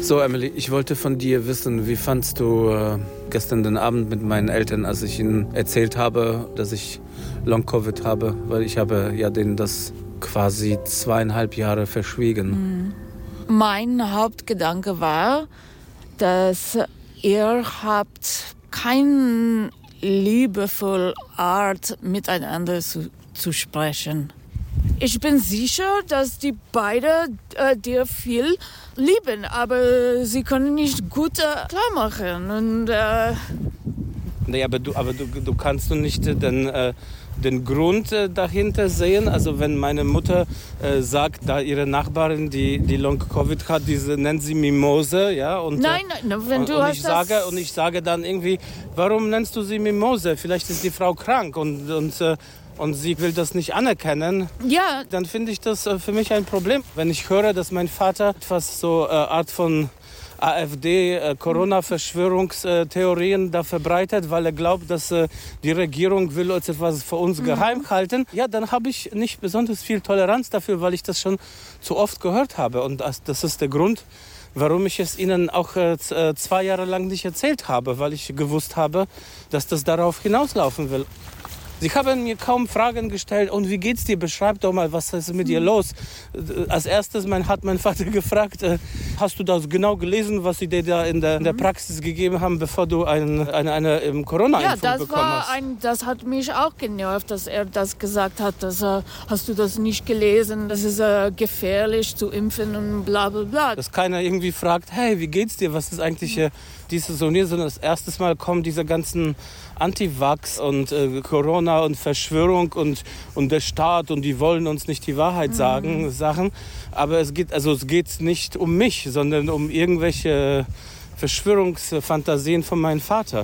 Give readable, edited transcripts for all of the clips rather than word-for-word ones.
So, Emily, ich wollte von dir wissen, wie fandst du gestern den Abend mit meinen Eltern, als ich ihnen erzählt habe, dass ich Long-Covid habe, weil ich habe ja denen das quasi 2,5 Jahre verschwiegen. Mein Hauptgedanke war, dass ihr habt keine liebevolle Art, miteinander zu sprechen. Ich bin sicher, dass die beiden dir viel lieben, aber sie können nicht gut klar machen. Und, Nee, aber du kannst du nicht den Grund dahinter sehen. Also wenn meine Mutter sagt, da ihre Nachbarin, die Long-Covid hat, diese nennt sie Mimose, ja? Und, nein, wenn du hast und ich sage dann irgendwie, warum nennst du sie Mimose? Vielleicht ist die Frau krank und sie will das nicht anerkennen, ja, dann finde ich das für mich ein Problem. Wenn ich höre, dass mein Vater etwas so Art von AfD, Corona-Verschwörungstheorien da verbreitet, weil er glaubt, dass die Regierung will uns etwas für uns geheim halten, ja, dann habe ich nicht besonders viel Toleranz dafür, weil ich das schon zu oft gehört habe. Und das ist der Grund, warum ich es Ihnen auch 2 Jahre lang nicht erzählt habe, weil ich gewusst habe, dass das darauf hinauslaufen will. Sie haben mir kaum Fragen gestellt. Und wie geht's dir? Beschreib doch mal, was ist mit dir los? Als erstes hat mein Vater gefragt, hast du das genau gelesen, was sie dir da in der Praxis gegeben haben, bevor du eine Corona-Impfung bekommen hast? Das hat mich auch genervt, dass er das gesagt hat. Hast du das nicht gelesen? Das ist gefährlich zu impfen und bla bla bla. Dass keiner irgendwie fragt, hey, wie geht's dir? Was ist eigentlich dieses und jenes? Sondern das erste Mal kommen diese ganzen Anti-Vax und Corona und Verschwörung und der Staat und die wollen uns nicht die Wahrheit sagen, Sachen. Aber es geht nicht um mich, sondern um irgendwelche Verschwörungsfantasien von meinem Vater.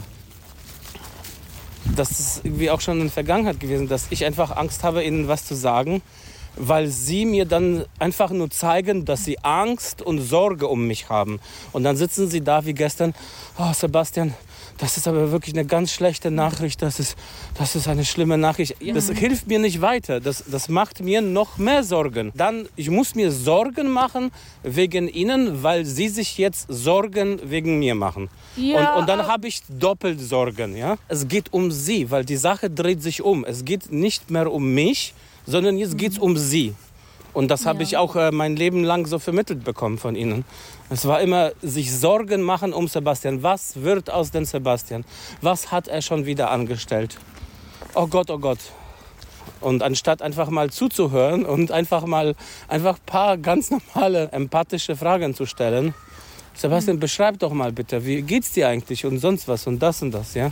Das ist irgendwie auch schon in der Vergangenheit gewesen, dass ich einfach Angst habe, ihnen was zu sagen, weil sie mir dann einfach nur zeigen, dass sie Angst und Sorge um mich haben. Und dann sitzen sie da wie gestern, oh Sebastian, das ist aber wirklich eine ganz schlechte Nachricht, das ist eine schlimme Nachricht. Das hilft mir nicht weiter, das macht mir noch mehr Sorgen. Ich muss mir Sorgen machen wegen ihnen, weil sie sich jetzt Sorgen wegen mir machen. Ja. Und dann habe ich doppelt Sorgen. Ja? Es geht um sie, weil die Sache dreht sich um. Es geht nicht mehr um mich, sondern jetzt geht es um sie. Und das habe ich auch mein Leben lang so vermittelt bekommen von ihnen. Es war immer sich Sorgen machen um Sebastian. Was wird aus dem Sebastian? Was hat er schon wieder angestellt? Oh Gott, oh Gott. Und anstatt einfach mal zuzuhören und einfach ein paar ganz normale, empathische Fragen zu stellen. Sebastian, beschreib doch mal bitte, wie geht's dir eigentlich und sonst was und das, ja?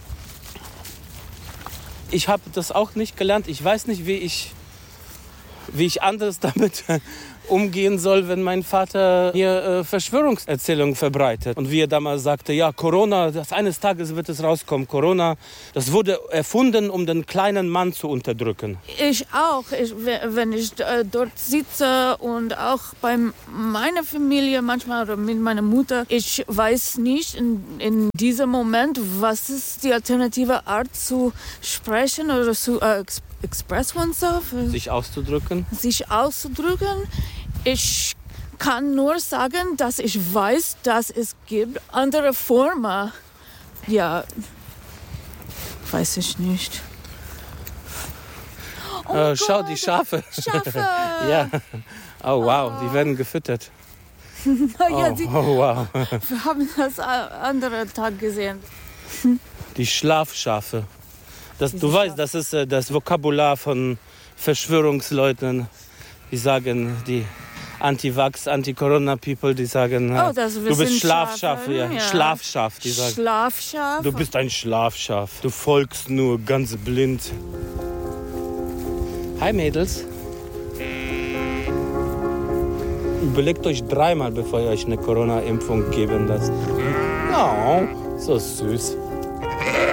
Ich habe das auch nicht gelernt. Ich weiß nicht, wie ich anders damit umgehen soll, wenn mein Vater hier Verschwörungserzählungen verbreitet. Und wie er damals sagte, ja, Corona, eines Tages wird es rauskommen. Corona, das wurde erfunden, um den kleinen Mann zu unterdrücken. Ich auch. Wenn ich dort sitze und auch bei meiner Familie manchmal oder mit meiner Mutter, ich weiß nicht in diesem Moment, was ist die alternative Art zu sprechen oder zu express oneself. Sich auszudrücken. Ich kann nur sagen, dass ich weiß, dass es gibt andere Formen. Ja, weiß ich nicht. Oh schau, die Schafe. Schafe. Ja. Oh wow, die werden gefüttert. Ja, oh wow. Wir haben das andere Tag gesehen. Die Schlafschafe. Du weißt, das ist das Vokabular von Verschwörungsleuten. Die sagen, die Anti-Vax, Anti-Corona-People, die sagen, du bist Schlafschaf. Ja. Schlafschaf, die sagen. Schlafschaf? Du bist ein Schlafschaf. Du folgst nur ganz blind. Hi Mädels. Überlegt euch 3-mal, bevor ihr euch eine Corona-Impfung geben lasst. Oh, so süß.